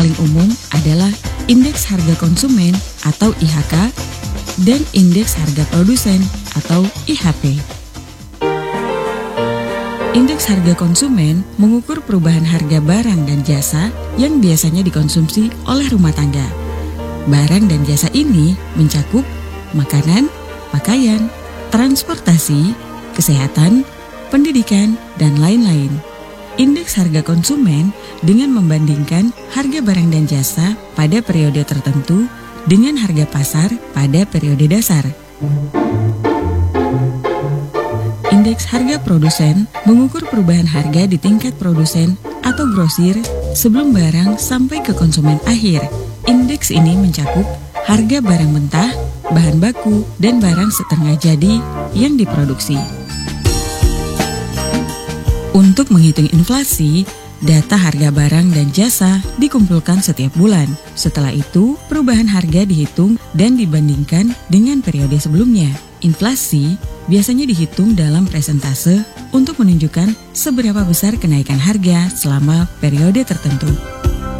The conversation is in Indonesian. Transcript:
paling umum adalah Indeks Harga Konsumen atau IHK dan Indeks Harga Produsen atau IHP. Indeks harga konsumen mengukur perubahan harga barang dan jasa yang biasanya dikonsumsi oleh rumah tangga. Barang dan jasa ini mencakup makanan, pakaian, transportasi, kesehatan, pendidikan, dan lain-lain. Indeks harga konsumen dengan membandingkan harga barang dan jasa pada periode tertentu dengan harga pasar pada periode dasar. Indeks harga produsen mengukur perubahan harga di tingkat produsen atau grosir sebelum barang sampai ke konsumen akhir. Indeks ini mencakup harga barang mentah, bahan baku, dan barang setengah jadi yang diproduksi. Untuk menghitung inflasi, data harga barang dan jasa dikumpulkan setiap bulan. Setelah itu, perubahan harga dihitung dan dibandingkan dengan periode sebelumnya. Inflasi biasanya dihitung dalam persentase untuk menunjukkan seberapa besar kenaikan harga selama periode tertentu.